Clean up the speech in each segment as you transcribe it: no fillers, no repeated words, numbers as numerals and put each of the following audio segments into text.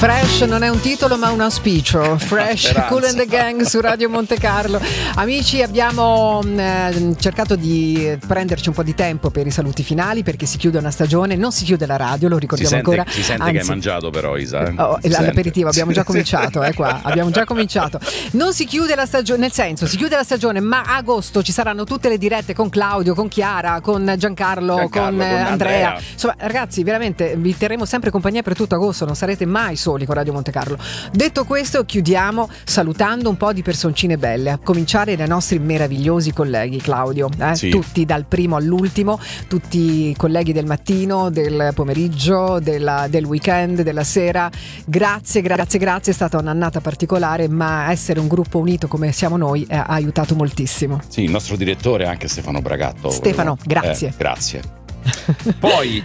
Fresh non è un titolo ma un auspicio. Fresh, Kool and the Gang su Radio Monte Carlo. Amici, abbiamo cercato di prenderci un po' di tempo per i saluti finali, perché si chiude una stagione, non si chiude la radio, lo ricordiamo ancora. Si sente che hai mangiato però, Isa. L'aperitivo abbiamo già cominciato, qua abbiamo già cominciato. Non si chiude la stagione, nel senso si chiude la stagione, ma a agosto ci saranno tutte le dirette con Claudio, con Chiara, con Giancarlo, con Andrea. Insomma, ragazzi, veramente vi terremo sempre compagnia per tutto agosto, non sarete mai soli con Radio Monte Carlo. Detto questo, chiudiamo salutando un po' di personcine belle, a cominciare dai nostri meravigliosi colleghi, Claudio, sì. Tutti dal primo all'ultimo, tutti i colleghi del mattino, del pomeriggio, del weekend, della sera. Grazie, è stata un'annata particolare, ma essere un gruppo unito come siamo noi ha aiutato moltissimo. Sì, il nostro direttore anche Stefano Bragatto. Stefano, grazie. Grazie. Poi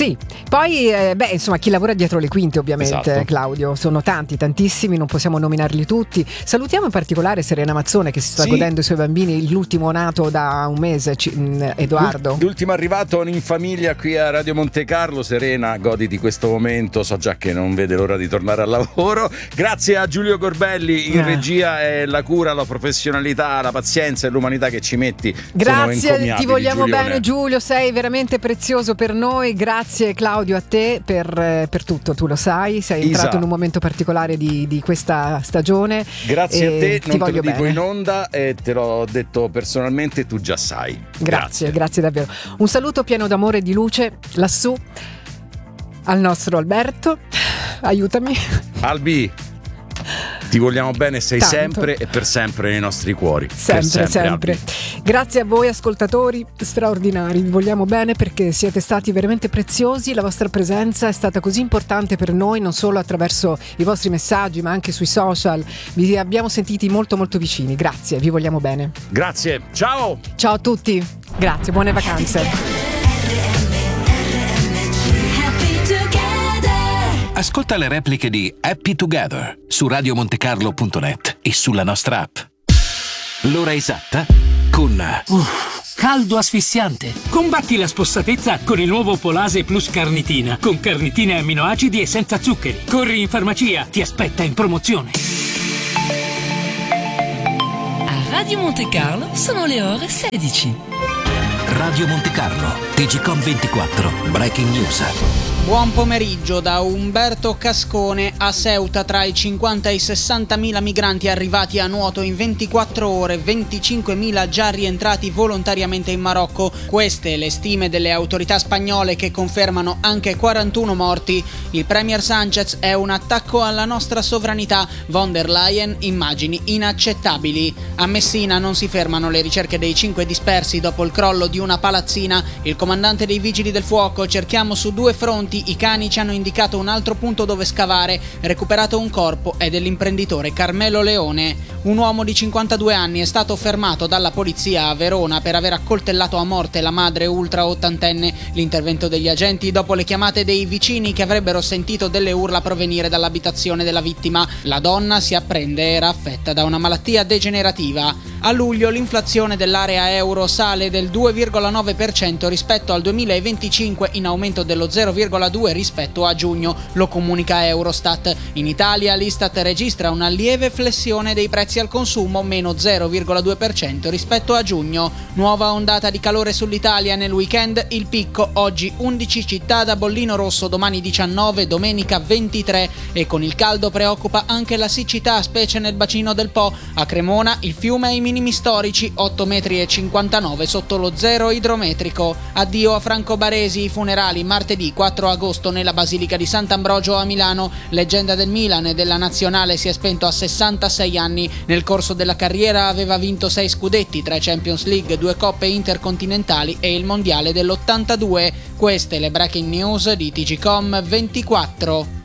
insomma, chi lavora dietro le quinte, ovviamente, esatto. Claudio, sono tantissimi, non possiamo nominarli tutti. Salutiamo in particolare Serena Mazzone, che si sta godendo i suoi bambini, l'ultimo nato da un mese, Edoardo, l'ultimo arrivato in famiglia qui a Radio Monte Carlo. Serena, goditi questo momento, so già che non vede l'ora di tornare al lavoro. Grazie a Giulio Corbelli in regia, e la cura, la professionalità, la pazienza e l'umanità che ci metti. Grazie, ti vogliamo Giulione. bene, Giulio, sei veramente prezioso per noi. Grazie Claudio a te per tutto, tu lo sai, sei entrato in un momento particolare di questa stagione. Grazie a te, non te lo dico bene in onda e te l'ho detto personalmente, tu già sai. Grazie davvero. Un saluto pieno d'amore e di luce lassù al nostro Alberto, aiutami. Albi, ti vogliamo bene, sei tanto. Sempre e per sempre nei nostri cuori. Sempre. Grazie a voi ascoltatori straordinari, vi vogliamo bene perché siete stati veramente preziosi, la vostra presenza è stata così importante per noi, non solo attraverso i vostri messaggi ma anche sui social, vi abbiamo sentiti molto vicini. Grazie, vi vogliamo bene. Grazie, ciao a tutti, grazie, buone vacanze. Ascolta le repliche di Happy Together su radiomontecarlo.net e sulla nostra app. L'ora esatta con caldo asfissiante. Combatti la spossatezza con il nuovo Polase Plus Carnitina, con carnitine e amminoacidi e senza zuccheri. Corri in farmacia, ti aspetta in promozione. A Radio Monte Carlo sono le ore 16. Radio Monte Carlo, TGcom 24, Breaking News. Buon pomeriggio da Umberto Cascone. A Ceuta, tra i 50 e i 60.000 migranti arrivati a nuoto in 24 ore, 25.000 già rientrati volontariamente in Marocco. Queste le stime delle autorità spagnole, che confermano anche 41 morti. Il premier Sánchez è un attacco alla nostra sovranità. Von der Leyen, immagini inaccettabili. A Messina non si fermano le ricerche dei 5 dispersi dopo il crollo di una palazzina. Il comandante dei Vigili del Fuoco: cerchiamo su 2 fronti. I cani ci hanno indicato un altro punto dove scavare. Recuperato un corpo, è dell'imprenditore Carmelo Leone. Un uomo di 52 anni è stato fermato dalla polizia a Verona per aver accoltellato a morte la madre ultra ottantenne. L'intervento degli agenti dopo le chiamate dei vicini, che avrebbero sentito delle urla provenire dall'abitazione della vittima. La donna, si apprende, era affetta da una malattia degenerativa. A luglio l'inflazione dell'area euro sale del 2,9% rispetto al 2025, in aumento dello 0,2% rispetto a giugno, lo comunica Eurostat. In Italia l'Istat registra una lieve flessione dei prezzi al consumo, meno 0,2% rispetto a giugno. Nuova ondata di calore sull'Italia nel weekend, il picco oggi 11 città da bollino rosso, domani 19, domenica 23, e con il caldo preoccupa anche la siccità, specie nel bacino del Po. A Cremona il fiume e i minimi storici, 8,59 metri sotto lo zero idrometrico. Addio a Franco Baresi, i funerali martedì 4 agosto nella Basilica di Sant'Ambrogio a Milano. Leggenda del Milan e della Nazionale, si è spento a 66 anni. Nel corso della carriera aveva vinto 6 scudetti, 3 Champions League, 2 coppe intercontinentali e il mondiale dell'82. Queste le breaking news di TGcom 24.